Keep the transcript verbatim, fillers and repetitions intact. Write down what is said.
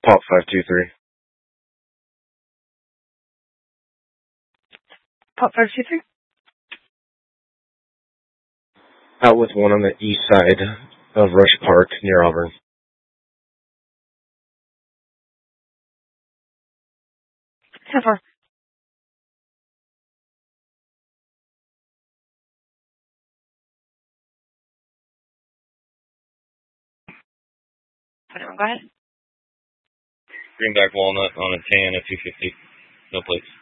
Pop five two three. Pop five two three? Out with one on the east side of Rush Park near Auburn. ten four. Go ahead. Greenback Walnut on a tan at two fifty. No plates.